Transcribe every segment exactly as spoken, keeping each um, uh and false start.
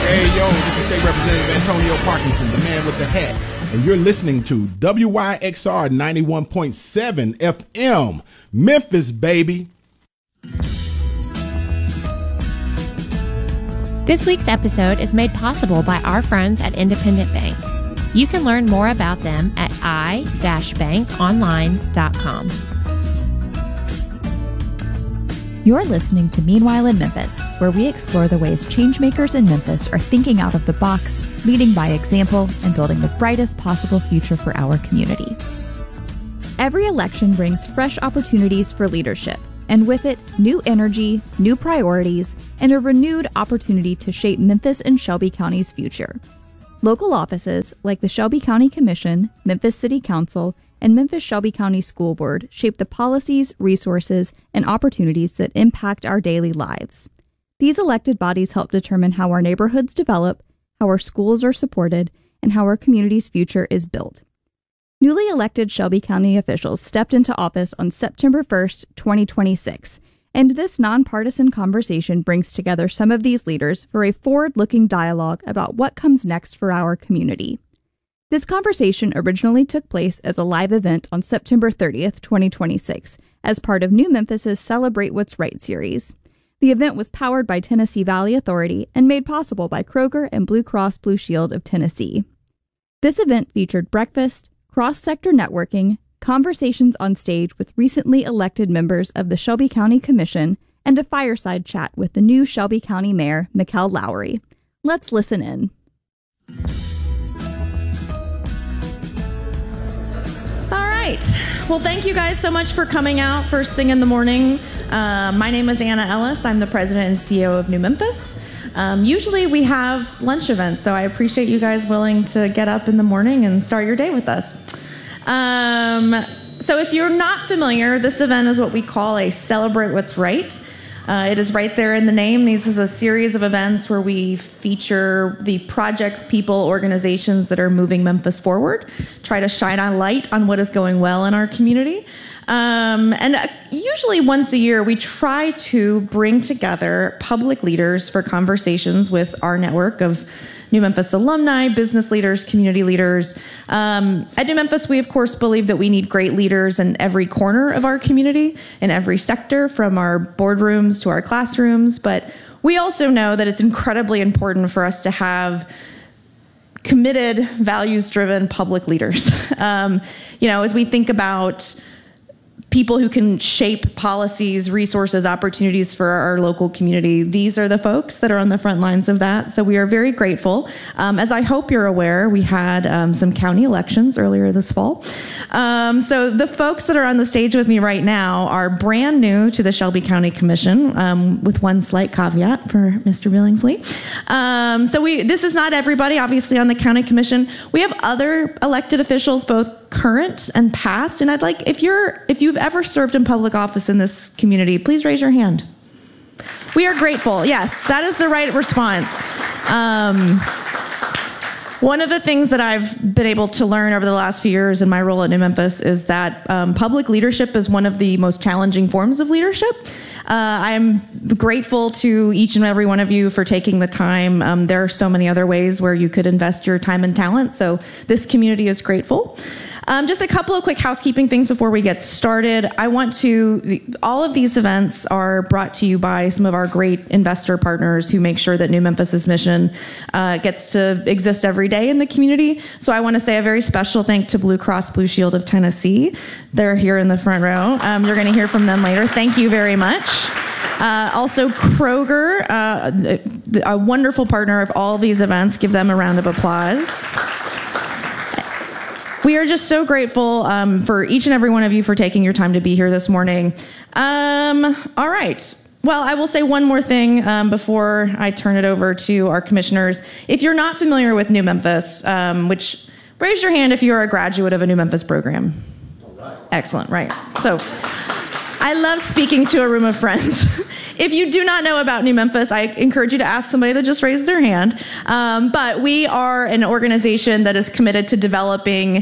Hey, yo, this is State Representative Antonio Parkinson, the man with the hat, and you're listening to W Y X R ninety-one point seven F M, Memphis, baby. This week's episode is made possible by our friends at Independent Bank. You can learn more about them at i dash bank online dot com. You're listening to Meanwhile in Memphis, where we explore the ways changemakers in Memphis are thinking out of the box, leading by example, and building the brightest possible future for our community. Every election brings fresh opportunities for leadership, and with it, new energy, new priorities, and a renewed opportunity to shape Memphis and Shelby County's future. Local offices like the Shelby County Commission, Memphis City Council, and Memphis Shelby County School Board shape the policies, resources, and opportunities that impact our daily lives. These elected bodies help determine how our neighborhoods develop, how our schools are supported, and how our community's future is built. Newly elected Shelby County officials stepped into office on September first, twenty twenty-six, and this nonpartisan conversation brings together some of these leaders for a forward-looking dialogue about what comes next for our community. This conversation originally took place as a live event on September thirtieth, twenty twenty-six, as part of New Memphis's Celebrate What's Right series. The event was powered by Tennessee Valley Authority and made possible by Kroger and Blue Cross Blue Shield of Tennessee. This event featured breakfast, cross-sector networking, conversations on stage with recently elected members of the Shelby County Commission, and a fireside chat with the new Shelby County Mayor, Mikkel Lowry. Let's listen in. Well, thank you guys so much for coming out first thing in the morning. Uh, my name is Anna Ellis. I'm the president and C E O of New Memphis. Um, usually we have lunch events, so I appreciate you guys willing to get up in the morning and start your day with us. Um, so if you're not familiar, this event is what we call a Celebrate What's Right. Uh, it is right there in the name. This is a series of events where we feature the projects, people, organizations that are moving Memphis forward, try to shine a light on what is going well in our community. Um, and uh, usually once a year, we try to bring together public leaders for conversations with our network of New Memphis alumni, business leaders, community leaders. Um, at New Memphis, we of course believe that we need great leaders in every corner of our community, in every sector, from our boardrooms to our classrooms. But we also know that it's incredibly important for us to have committed, values-driven public leaders. um, you know, as we think about people who can shape policies, resources, opportunities for our local community. These are the folks that are on the front lines of that. So we are very grateful. Um, as I hope you're aware, we had um, some county elections earlier this fall. Um, so the folks that are on the stage with me right now are brand new to the Shelby County Commission, um, with one slight caveat for Mister Billingsley. Um, so we this is not everybody, obviously, on the county commission. We have other elected officials, both current and past, and I'd like, if you're if you've ever served in public office in this community, please raise your hand. We are grateful. Yes, that is the right response. Um, one of the things that I've been able to learn over the last few years in my role at New Memphis is that um, public leadership is one of the most challenging forms of leadership. Uh, I'm grateful to each and every one of you for taking the time. Um, there are so many other ways where you could invest your time and talent, so this community is grateful. Um, just a couple of quick housekeeping things before we get started. I want to, all of these events are brought to you by some of our great investor partners who make sure that New Memphis's mission uh, gets to exist every day in the community. So I want to say a very special thank to Blue Cross Blue Shield of Tennessee. They're here in the front row. Um, you're going to hear from them later. Thank you very much. Uh, also, Kroger, uh, a wonderful partner of all of these events. Give them a round of applause. We are just so grateful um, for each and every one of you for taking your time to be here this morning. Um, all right. Well, I will say one more thing um, before I turn it over to our commissioners. If you're not familiar with New Memphis, um, which raise your hand if you're a graduate of a New Memphis program. All right. Excellent, right. So I love speaking to a room of friends. If you do not know about New Memphis, I encourage you to ask somebody that just raised their hand. Um, but we are an organization that is committed to developing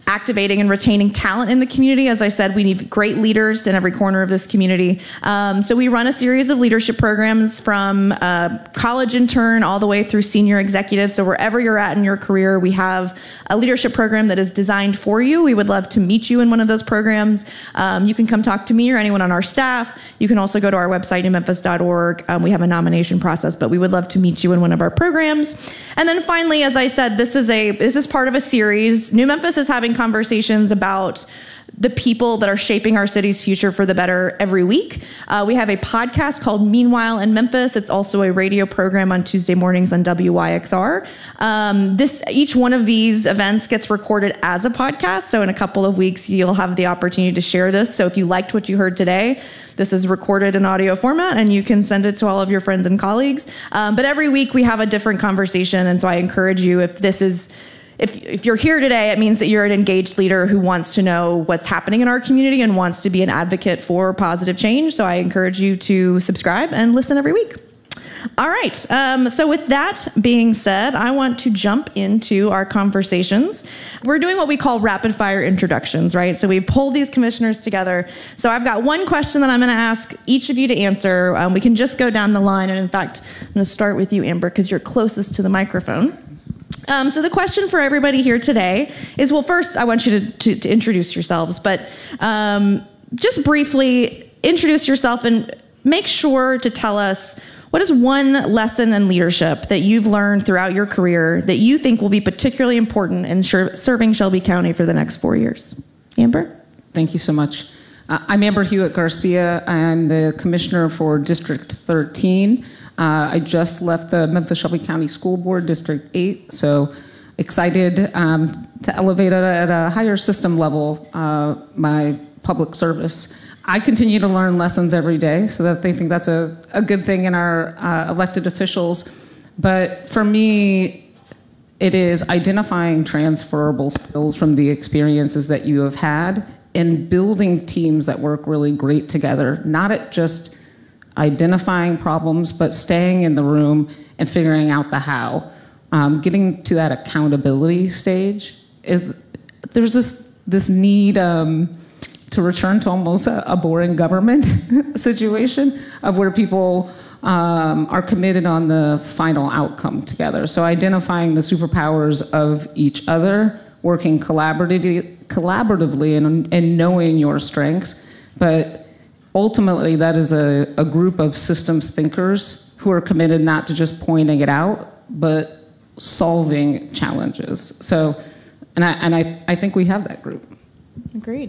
activating and retaining talent in the community. As I said, we need great leaders in every corner of this community. Um, so we run a series of leadership programs from uh, college intern all the way through senior executive. So wherever you're at in your career, we have a leadership program that is designed for you. We would love to meet you in one of those programs. Um, you can come talk to me or anyone on our staff. You can also go to our website, new memphis dot org. Um, we have a nomination process, but we would love to meet you in one of our programs. And then finally, as I said, this is a this is part of a series. New Memphis is having conversations about the people that are shaping our city's future for the better every week. Uh, we have a podcast called Meanwhile in Memphis. It's also a radio program on Tuesday mornings on W Y X R. Um, this each one of these events gets recorded as a podcast. So in a couple of weeks, you'll have the opportunity to share this. So if you liked what you heard today, this is recorded in audio format, and you can send it to all of your friends and colleagues. Um, but every week we have a different conversation, and so I encourage you, if this is If if you're here today, it means that you're an engaged leader who wants to know what's happening in our community and wants to be an advocate for positive change. So I encourage you to subscribe and listen every week. All right. Um, so with that being said, I want to jump into our conversations. We're doing what we call rapid fire introductions, right? So we pull these commissioners together. So I've got one question that I'm going to ask each of you to answer. Um, we can just go down the line. And in fact, I'm going to start with you, Amber, because you're closest to the microphone. Um, so the question for everybody here today is, well, first, I want you to, to, to introduce yourselves, but um, just briefly introduce yourself and make sure to tell us, what is one lesson in leadership that you've learned throughout your career that you think will be particularly important in serving Shelby County for the next four years? Amber? Thank you so much. Uh, I'm Amber Hewitt Garcia. I'm the commissioner for District thirteen. Uh, I just left the Memphis Shelby County School Board, District eight, so excited um, to elevate at a, at a higher system level uh, my public service. I continue to learn lessons every day, so that they think that's a, a good thing in our uh, elected officials. But for me, it is identifying transferable skills from the experiences that you have had and building teams that work really great together, not at just identifying problems, but staying in the room and figuring out the how. Um, getting to that accountability stage is there's this this need um, to return to almost a, a boring government situation of where people um, are committed on the final outcome together. So identifying the superpowers of each other, working collaboratively, collaboratively, and, and knowing your strengths, but ultimately, that is a, a group of systems thinkers who are committed not to just pointing it out, but solving challenges. So, and I, and I, I think we have that group. Agreed.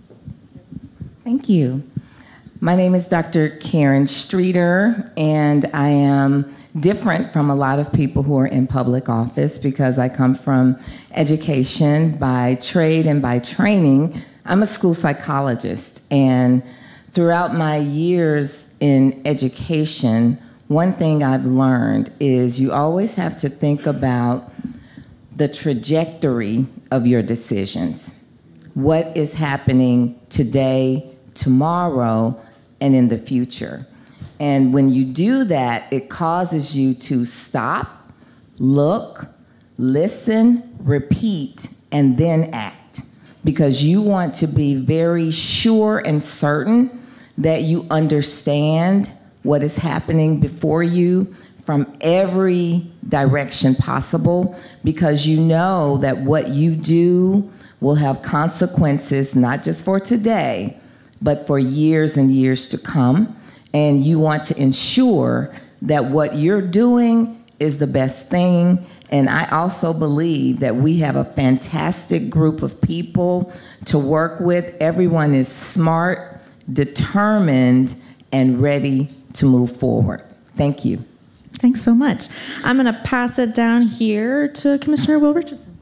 Thank you. My name is Doctor Karen Streeter, and I am different from a lot of people who are in public office because I come from education by trade and by training. I'm a school psychologist, and throughout my years in education, one thing I've learned is you always have to think about the trajectory of your decisions. What is happening today, tomorrow, and in the future. And when you do that, it causes you to stop, look, listen, repeat, and then act. Because you want to be very sure and certain that you understand what is happening before you from every direction possible, because you know that what you do will have consequences not just for today, but for years and years to come. And you want to ensure that what you're doing is the best thing. And I also believe that we have a fantastic group of people to work with. Everyone is smart, determined, and ready to move forward. Thank you. Thanks so much. I'm going to pass it down here to Commissioner Will Richardson.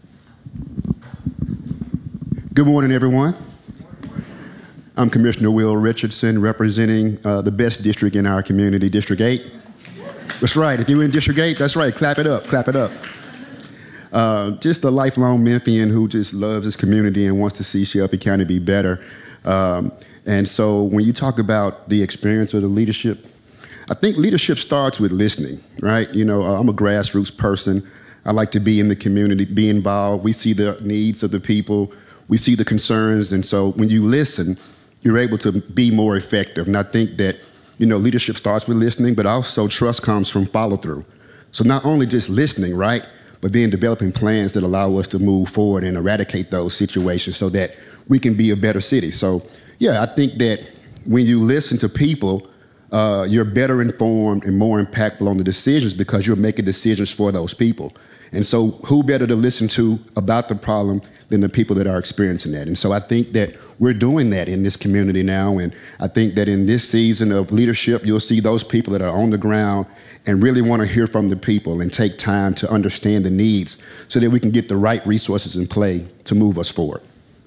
Good morning, everyone. I'm Commissioner Will Richardson, representing uh, the best district in our community, District eight. That's right. If you're in District eight, that's right. Clap it up. Clap it up. Uh, just a lifelong Memphian who just loves his community and wants to see Shelby County be better. Um, and so when you talk about the experience of the leadership, I think leadership starts with listening, right? You know, uh, I'm a grassroots person. I like to be in the community, be involved. We see the needs of the people. We see the concerns. And so when you listen, you're able to be more effective. And I think that, you know, leadership starts with listening, but also trust comes from follow through. So not only just listening, right, but then developing plans that allow us to move forward and eradicate those situations so that we can be a better city. So, yeah, I think that when you listen to people, uh, you're better informed and more impactful on the decisions because you're making decisions for those people. And so who better to listen to about the problem than the people that are experiencing that? And so I think that we're doing that in this community now. And I think that in this season of leadership, you'll see those people that are on the ground and really want to hear from the people and take time to understand the needs so that we can get the right resources in play to move us forward.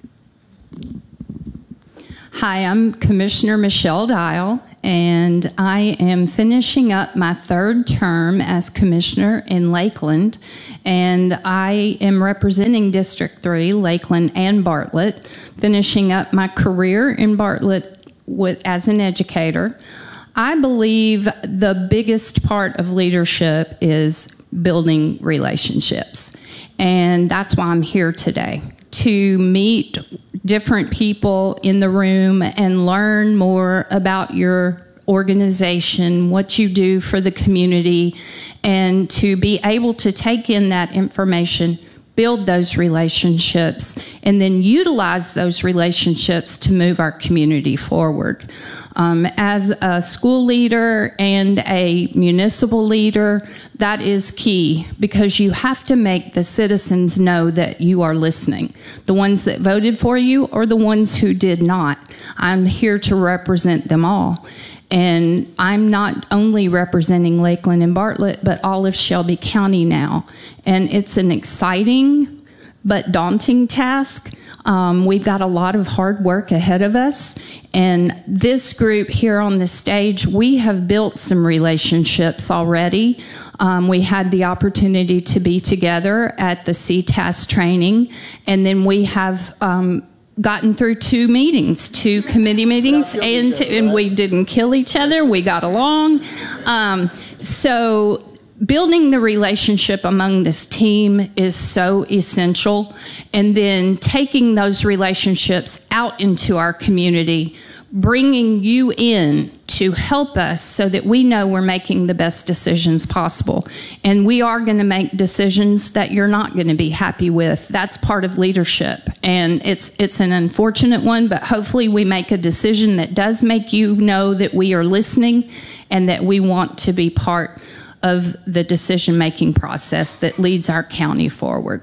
Hi, I'm Commissioner Michelle Dial, and I am finishing up my third term as commissioner in Lakeland, and I am representing District three, Lakeland and Bartlett, finishing up my career in Bartlett with, as an educator. I believe the biggest part of leadership is building relationships, and that's why I'm here today, to meet different people in the room and learn more about your organization, what you do for the community, and to be able to take in that information, build those relationships, and then utilize those relationships to move our community forward. Um, as a school leader and a municipal leader, that is key because you have to make the citizens know that you are listening. The ones that voted for you or the ones who did not. I'm here to represent them all. And I'm not only representing Lakeland and Bartlett, but all of Shelby County now. And it's an exciting but daunting task. Um, we've got a lot of hard work ahead of us. And this group here on the stage, we have built some relationships already. Um, we had the opportunity to be together at the C T A S training. And then we have um, gotten through two meetings, two committee meetings, and, to, and we didn't kill each other. We got along. Um, so building the relationship among this team is so essential. And then taking those relationships out into our community, bringing you in to help us so that we know we're making the best decisions possible. And we are going to make decisions that you're not going to be happy with. That's part of leadership. And it's it's an unfortunate one, but hopefully we make a decision that does make you know that we are listening and that we want to be part of the decision-making process that leads our county forward.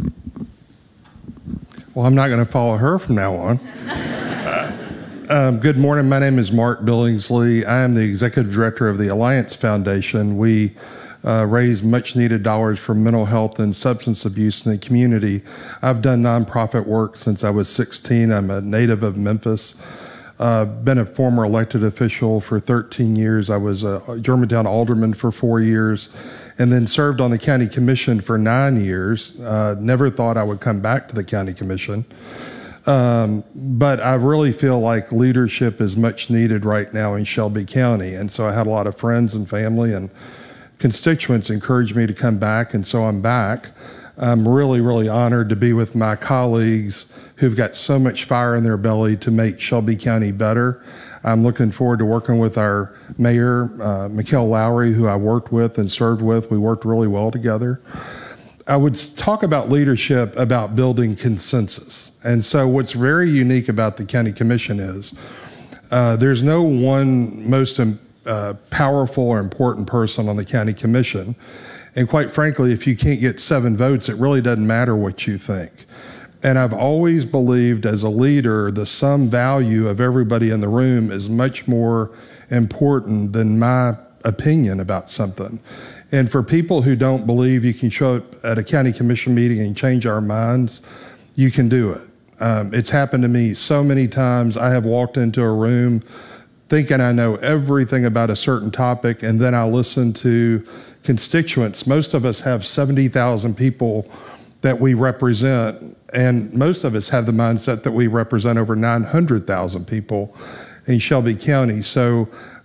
Well, I'm not going to follow her from now on. uh, um, good morning. My name is Mark Billingsley. I am the executive director of the Alliance Foundation. We uh, raise much-needed dollars for mental health and substance abuse in the community. I've done nonprofit work since I was sixteen. I'm a native of Memphis. Uh, been a former elected official for thirteen years. I was a Germantown alderman for four years and then served on the county commission for nine years. Uh, never thought I would come back to the county commission. Um, but I really feel like leadership is much needed right now in Shelby County. And so I had a lot of friends and family and constituents encourage me to come back. And so I'm back. I'm really, really honored to be with my colleagues who've got so much fire in their belly to make Shelby County better. I'm looking forward to working with our mayor, uh, Mikkel Lowry, who I worked with and served with. We worked really well together. I would talk about leadership, about building consensus. And so what's very unique about the county commission is uh, there's no one most uh, powerful or important person on the county commission. And quite frankly, if you can't get seven votes, it really doesn't matter what you think. And I've always believed as a leader, the sum value of everybody in the room is much more important than my opinion about something. And for people who don't believe you can show up at a county commission meeting and change our minds, you can do it. Um, it's happened to me so many times. I have walked into a room thinking I know everything about a certain topic, and then I listen to constituents. Most of us have seventy thousand people that we represent, and most of us have the mindset that we represent over nine hundred thousand people in Shelby County. So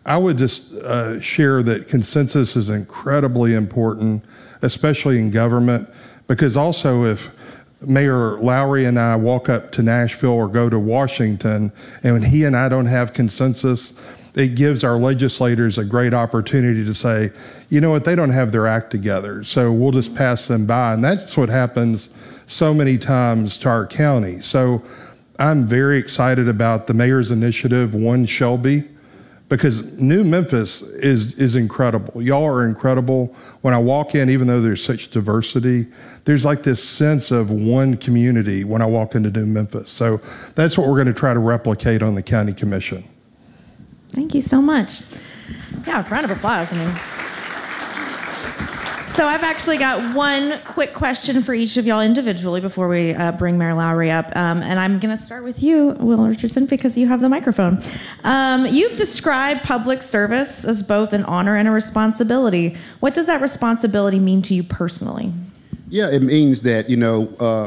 I would just uh, share that consensus is incredibly important, especially in government, because also if Mayor Lowry and I walk up to Nashville or go to Washington, and when he and I don't have consensus, it gives our legislators a great opportunity to say, you know what, they don't have their act together, so we'll just pass them by. And that's what happens so many times to our county. So I'm very excited about the mayor's initiative, One Shelby, because New Memphis is is incredible. Y'all are incredible. When I walk in, even though there's such diversity, there's like this sense of one community when I walk into New Memphis. So that's what we're going to try to replicate on the county commission. Thank you so much. Yeah, round of applause. I mean, so I've actually got one quick question for each of y'all individually before we uh, bring Mayor Lowry up. Um, and I'm going to start with you, Will Richardson, because you have the microphone. Um, you've described public service as both an honor and a responsibility. What does that responsibility mean to you personally? Yeah, it means that, you know, uh,